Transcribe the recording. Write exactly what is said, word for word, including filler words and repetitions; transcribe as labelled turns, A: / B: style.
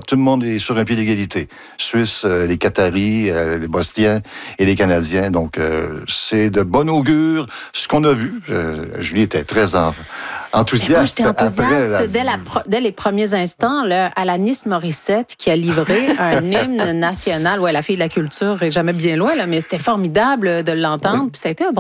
A: tout le monde est sur un pied d'égalité. Suisse, euh, les Qataris, euh, les Bosniens et les Canadiens. Donc, euh, c'est de bon augure ce qu'on a vu. Euh, Julie était très en, enthousiaste.
B: Moi, j'étais enthousiaste
A: après la...
B: dès, la pro- dès les premiers instants. Là, Alanis Morissette qui a livré un hymne national. Ouais, la fille de la culture est jamais bien loin, là, mais c'était formidable de l'entendre.
A: Oui.
B: Puis ça a été un bon